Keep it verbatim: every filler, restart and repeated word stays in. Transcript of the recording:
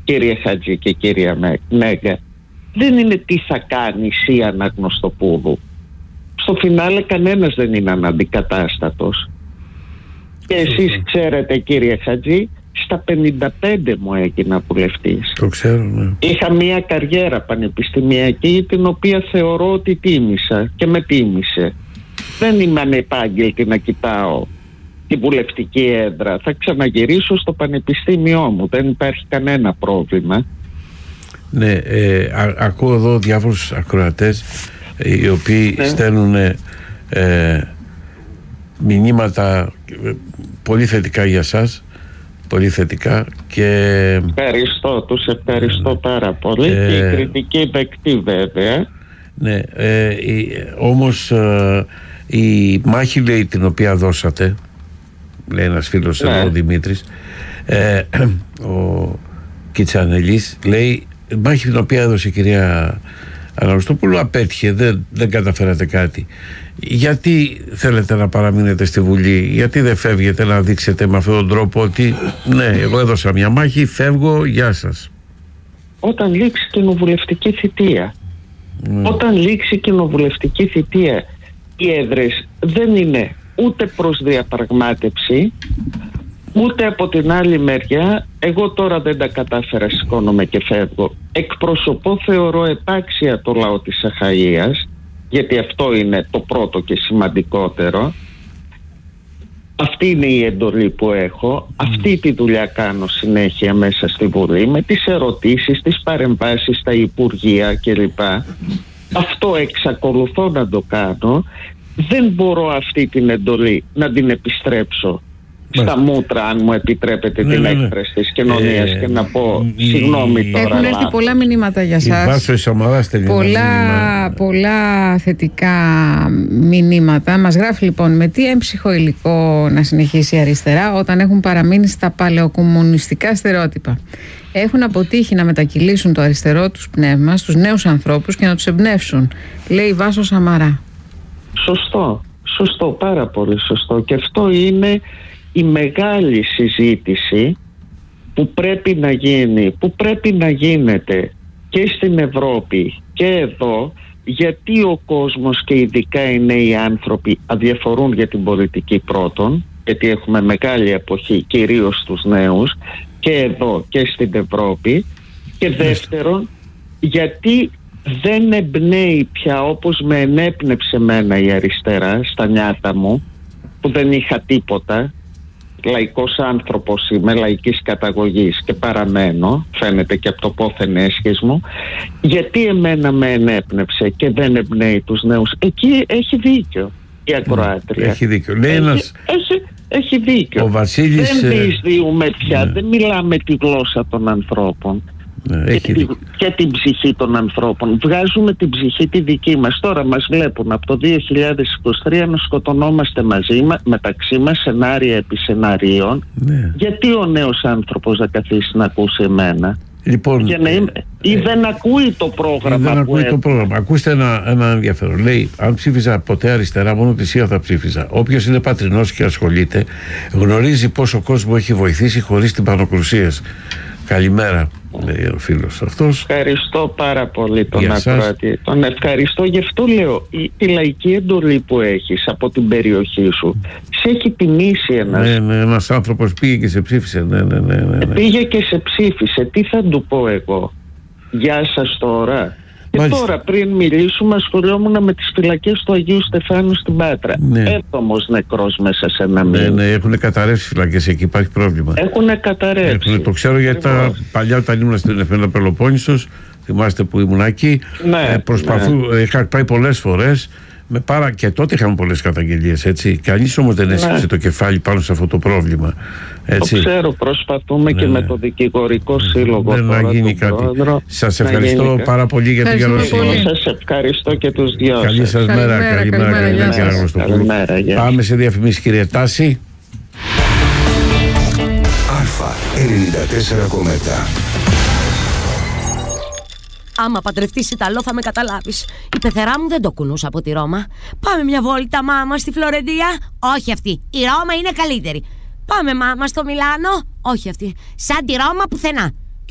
κύριε Χατζή και κύριε Μέγκα, δεν είναι τι θα κάνει η Αναγνωστοπούλου. Στο φινάλε κανένας δεν είναι αναντικατάστατος. Και εσείς ξέρετε, κύριε Χατζή, στα πενήντα πέντε μου έγινα βουλευτής. Το ξέρω, ναι. Είχα μια καριέρα πανεπιστημιακή την οποία θεωρώ ότι τίμησα και με τίμησε. Δεν είμαι ανεπάγγελτη να κοιτάω τη βουλευτική έδρα. Θα ξαναγυρίσω στο πανεπιστήμιό μου. Δεν υπάρχει κανένα πρόβλημα. Ναι, ε, α, ακούω εδώ διάφορους ακροατές ε, οι οποίοι ναι. στέλνουν ε, μηνύματα ε, πολύ θετικά για σας. Πολύ θετικά και... Ευχαριστώ, τους ευχαριστώ ε, πάρα πολύ ε, και η κριτική δεκτή βέβαια. Ναι, ε, η, όμως ε, η μάχη, λέει, την οποία δώσατε, λέει ένας φίλος, ναι. εδώ, ο Δημήτρης, ε, ο Κιτσανελής, λέει, η μάχη την οποία έδωσε η κυρία Αναγνωστοπούλου απέτυχε, δεν, δεν καταφέρατε κάτι. Γιατί θέλετε να παραμείνετε στη Βουλή, γιατί δεν φεύγετε να δείξετε με αυτόν τον τρόπο ότι ναι, εγώ έδωσα μια μάχη, φεύγω, γεια σας? Όταν λήξει κοινοβουλευτική θητεία, mm. όταν λήξει κοινοβουλευτική θητεία, οι έδρες δεν είναι ούτε προς διαπραγμάτευση, ούτε από την άλλη μεριά, εγώ τώρα δεν τα κατάφερα, σηκώνομαι και φεύγω. Εκπροσωπώ, θεωρώ, επάξια το λαό της Αχαΐας, γιατί αυτό είναι το πρώτο και σημαντικότερο. Αυτή είναι η εντολή που έχω. Mm. Αυτή τη δουλειά κάνω συνέχεια μέσα στη Βουλή, με τις ερωτήσεις, τις παρεμβάσεις στα Υπουργεία κλπ. Αυτό εξακολουθώ να το κάνω. Δεν μπορώ αυτή την εντολή να την επιστρέψω στα μούτρα, αν μου επιτρέπετε, ναι, την ναι, ναι. έκφραση της κοινωνίας ε, και να πω ε, συγγνώμη τώρα. Έχουν έρθει πολλά μηνύματα για σας. Πολλά, πολλά θετικά μηνύματα. Μας γράφει λοιπόν, με τι έμψυχο υλικό να συνεχίσει η αριστερά όταν έχουν παραμείνει στα παλαιοκομμουνιστικά στερεότυπα. Έχουν αποτύχει να μετακυλήσουν το αριστερό τους πνεύμα στους νέους ανθρώπους και να τους εμπνεύσουν, λέει Βάσο Σαμαρά. Σωστό, σωστό, πάρα πολύ σωστό. Και αυτό είναι η μεγάλη συζήτηση που πρέπει να γίνει, που πρέπει να γίνεται και στην Ευρώπη και εδώ, γιατί ο κόσμος και ειδικά οι νέοι άνθρωποι αδιαφορούν για την πολιτική πρώτον, γιατί έχουμε μεγάλη εποχή κυρίως στους νέους και εδώ και στην Ευρώπη, και δεύτερον γιατί δεν εμπνέει πια όπως με ενέπνευσε μένα η αριστερά στα νιάτα μου, που δεν είχα τίποτα. Λαϊκός άνθρωπος είμαι, λαϊκής καταγωγής και παραμένω, φαίνεται και από το πόθεν έσχες μου. Γιατί εμένα με ενέπνευσε και δεν εμπνέει τους νέους? Εκεί έχει δίκιο η ακροάτρια. Έχει δίκιο. Λέει έχει, ένας... έχει, έχει δίκιο. Ο Βασίλης... Δεν διεισδύουμε πια, ναι. δεν μιλάμε τη γλώσσα των ανθρώπων. Ναι, και, τη, και την ψυχή των ανθρώπων. Βγάζουμε την ψυχή τη δική μας. Τώρα μας βλέπουν από το δύο χιλιάδες είκοσι τρία να σκοτωνόμαστε μαζί μα, μεταξύ μας, σενάρια επί σενάριων. Ναι. Γιατί ο νέος άνθρωπος να καθίσει να ακούσει εμένα? Λοιπόν, για να είμαι, ε, ή δεν ακούει το πρόγραμμα. Δεν που ακούει το πρόγραμμα. Ακούστε ένα, ένα ενδιαφέρον. Λέει, αν ψήφιζα ποτέ αριστερά, μόνο τη ΣΥΑ θα ψήφιζα. Όποιος είναι πατρινός και ασχολείται, γνωρίζει πόσο κόσμο έχει βοηθήσει χωρίς την πανοκρουσίες. Καλημέρα, λέει ο φίλος αυτός. Ευχαριστώ πάρα πολύ τον ακροατή. Τον ευχαριστώ, γι' αυτό λέω, η, η λαϊκή εντολή που έχεις από την περιοχή σου σε έχει τιμήσει ένας. Ναι, ναι, ένας άνθρωπος πήγε και σε ψήφισε. Ναι, ναι, ναι, ναι, ναι. Πήγε και σε ψήφισε. Τι θα του πω εγώ? Γεια σας τώρα. Και μάλιστα. Τώρα πριν μιλήσουμε ασχολιόμουν με τις φυλακές του Αγίου Στεφάνου στην Πάτρα. Ναι. Έβδομος νεκρός μέσα σε ένα μήνα. Ναι, ναι, έχουν καταρρεύσει φυλακές εκεί, υπάρχει πρόβλημα. Έχουν καταρρεύσει. Έχουν, το ξέρω γιατί τα παλιά όταν ήμουν στην Εφένα Πελοπόννησος, θυμάστε που ήμουν εκεί, ναι, ε, προσπαθού, ναι. είχα πάει πολλές φορές. Με πάρα... Και τότε είχαμε πολλές καταγγελίες, έτσι. Κανείς όμως δεν έσκυψε ναι. το κεφάλι πάνω σε αυτό το πρόβλημα. Έτσι. Το ξέρω, προσπαθούμε ναι. και με το δικηγορικό σύλλογο. Δεν να γίνει κάτι. Πρόεδρο, σας ευχαριστώ γίνει... πάρα πολύ για την καλοσύνη. Σας ευχαριστώ και τους δυο σας. Καλή σας μέρα. Καλημέρα, καλημέρα. Πάμε σε διαφημίσεις, κύριε Τάση. Αλφα ενενήντα τέσσερα κόμμα επτά. Άμα παντρευτείς Ιταλό θα με καταλάβεις. Η πεθερά μου δεν το κουνούσα από τη Ρώμα. Πάμε μια βόλτα, μάμα, στη Φλωρεντία. Όχι αυτή. Η Ρώμα είναι καλύτερη. Πάμε, μάμα, στο Μιλάνο. Όχι αυτή. Σαν τη Ρώμα πουθενά.